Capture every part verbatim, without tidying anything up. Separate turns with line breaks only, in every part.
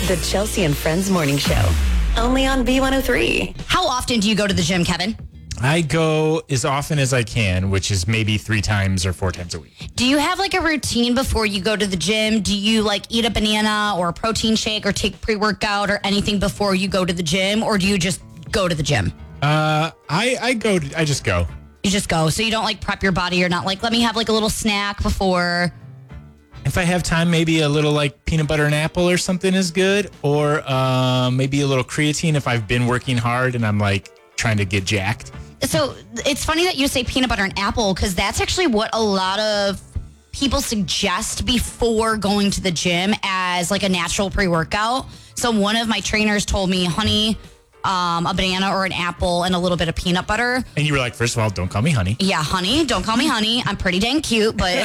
The Chelsea and Friends Morning Show. Only on B one oh three.
How often do you go to the gym, Kevin?
I go as often as I can, which is maybe three times or four times a week.
Do you have like a routine before you go to the gym? Do you like eat a banana or a protein shake or take pre-workout or anything before you go to the gym? Or do you just go to the gym?
Uh, I, I go, to, I just go.
You just go. So you don't like prep your body. You're not like, let me have like a little snack before.
If I have time, maybe a little like peanut butter and apple or something is good. Or uh, maybe a little creatine if I've been working hard and I'm like trying to get jacked.
So it's funny that you say peanut butter and apple because that's actually what a lot of people suggest before going to the gym as like a natural pre-workout. So one of my trainers told me, honey, um, a banana or an apple and a little bit of peanut butter.
And you were like, first of all, don't call me honey.
Yeah, honey. Don't call me honey. I'm pretty dang cute. But,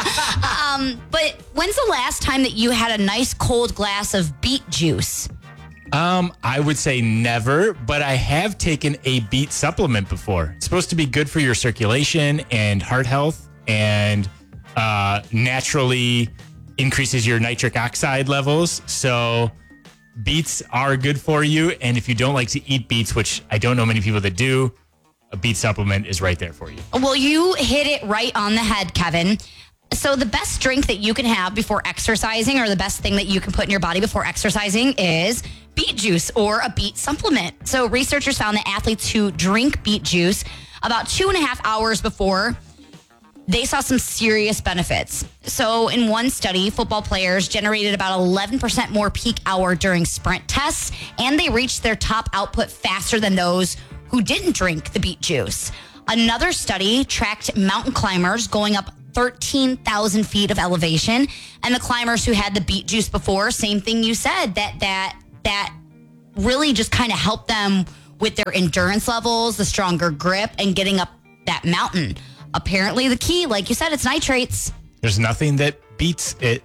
um, but when's the last time that you had a nice cold glass of beet juice?
Um, I would say never, but I have taken a beet supplement before. It's supposed to be good for your circulation and heart health and uh, naturally increases your nitric oxide levels. So beets are good for you. And if you don't like to eat beets, which I don't know many people that do, a beet supplement is right there for you.
Well, you hit it right on the head, Kevin. So the best drink that you can have before exercising or the best thing that you can put in your body before exercising is beet juice or a beet supplement. So researchers found that athletes who drink beet juice about two and a half hours before, they saw some serious benefits. So in one study, football players generated about eleven percent more peak hour during sprint tests, and they reached their top output faster than those who didn't drink the beet juice. Another study tracked mountain climbers going up thirteen thousand feet of elevation, and the climbers who had the beet juice before, same thing you said, that that that really just kind of helped them with their endurance levels, the stronger grip, and getting up that mountain. Apparently the key, like you said, it's nitrates.
There's nothing that beats it.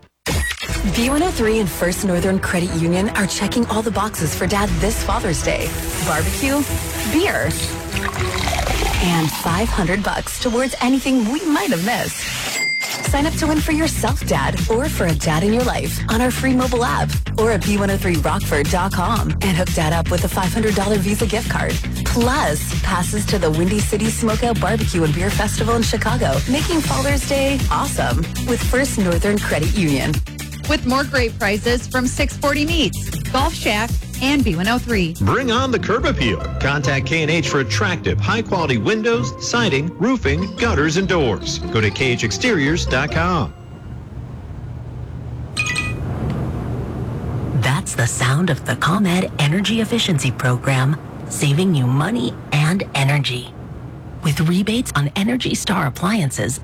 B one oh three and First Northern Credit Union are checking all the boxes for Dad this Father's Day. Barbecue, beer, and five hundred bucks towards anything we might have missed. Sign up to win for yourself, Dad, or for a dad in your life on our free mobile app or at B one oh three rockford dot com and hook Dad up with a five hundred dollars Visa gift card. Plus, passes to the Windy City Smokeout Barbecue and Beer Festival in Chicago, making Father's Day awesome with First Northern Credit Union.
With more great prizes from six forty Meats, Golf Shack, and B one oh three.
Bring on the curb appeal. Contact K and H for attractive, high-quality windows, siding, roofing, gutters, and doors. Go to K H exteriors dot com.
That's the sound of the ComEd Energy Efficiency Program, saving you money and energy. With rebates on Energy Star appliances,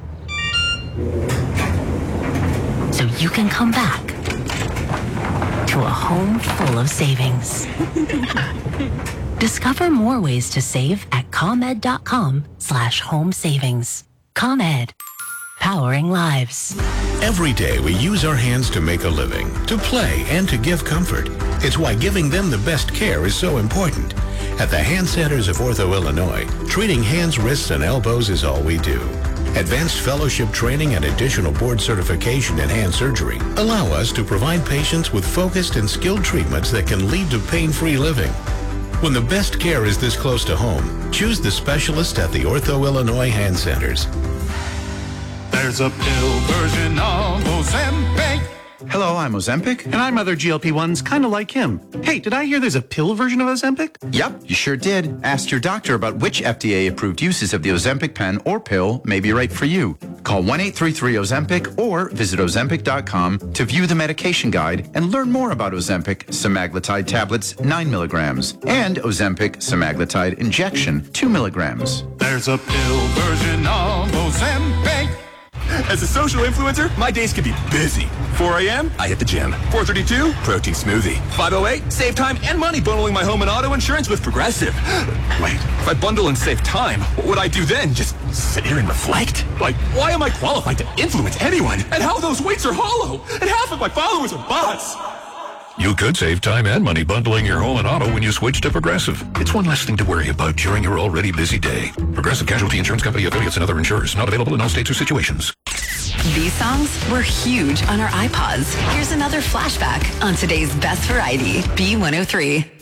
so you can come back to a home full of savings. Discover more ways to save at ComEd dot com slash home savings. ComEd, powering lives.
Every day we use our hands to make a living, to play, and to give comfort. It's why giving them the best care is so important. At the Hand Centers of Ortho, Illinois, treating hands, wrists, and elbows is all we do. Advanced fellowship training and additional board certification in hand surgery allow us to provide patients with focused and skilled treatments that can lead to pain-free living. When the best care is this close to home, choose the specialist at the Ortho Illinois Hand Centers.
There's a pill version of Ozempic.
Hello, I'm Ozempic. And I'm other G L P ones kind of like him. Hey, did I hear there's a pill version of Ozempic?
Yep, you sure did. Ask your doctor about which F D A-approved uses of the Ozempic pen or pill may be right for you. Call one eight three three Ozempic or visit Ozempic dot com to view the medication guide and learn more about Ozempic semaglutide tablets nine milligrams and Ozempic semaglutide injection two milligrams.
There's a pill version of Ozempic.
As a social influencer, my days can be busy. four a.m., I hit the gym. four thirty-two, protein smoothie. five oh eight, save time and money bundling my home and auto insurance with Progressive. Wait, if I bundle and save time, what would I do then? Just sit here and reflect? Like, why am I qualified to influence anyone? And how those weights are hollow? And half of my followers are bots.
You could save time and money bundling your home and auto when you switch to Progressive. It's one less thing to worry about during your already busy day. Progressive Casualty Insurance Company affiliates and other insurers. Not available in all states or situations.
These songs were huge on our iPods. Here's another flashback on today's best variety, B one oh three.